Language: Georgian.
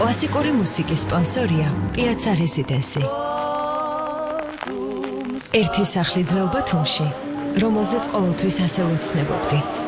კლასიკური მუსიკის სპონსორია Piazza Residency. ერთი სახლი ძველ ბათუმში, რომელზეც ყოველთვის ასე ვეცნებობდი.